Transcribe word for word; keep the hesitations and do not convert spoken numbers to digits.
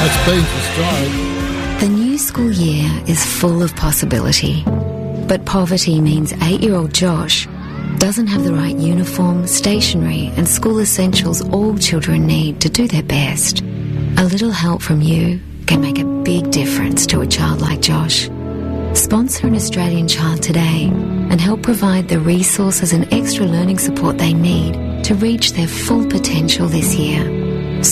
it's been for stride. The new school year is full of possibility, but poverty means eight-year-old Josh doesn't have the right uniform, stationery and school essentials all children need to do their best. A little help from you can make a big difference to a child like Josh. Sponsor an Australian child today and help provide the resources and extra learning support they need to reach their full potential this year.